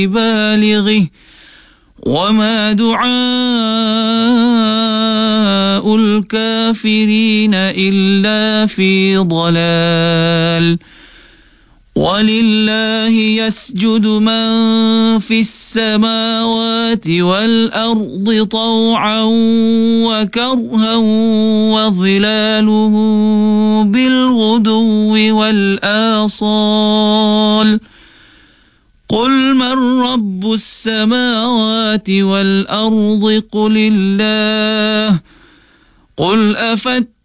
بالغه وما دعاء الكافرين إلا في ضلال. ولله يسجد من في السماوات والأرض طوعا وكرها وظلاله بالغدو والآصال. قل من رب السماوات والأرض قل الله. قل